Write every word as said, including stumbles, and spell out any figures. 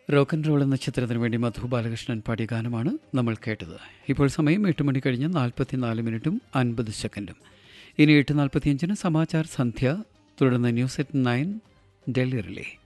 Rock and role എന്ന ചിത്രത്തിന് വേണ്ടി മധു ബാലകൃഷ്ണൻ പാടിയ ഗാനമാണ് നമ്മൾ കേട്ടത്. ഇപ്പോൾ സമയം എട്ട് മണി കഴിഞ്ഞ് നാൽപ്പത്തിനാല് മിനിറ്റും അൻപത് സെക്കൻഡും. ഇനി എട്ട് നാൽപ്പത്തിയഞ്ചിന് സമാചാർ സന്ധ്യ, തുടർന്ന് news at nine Delhi relay.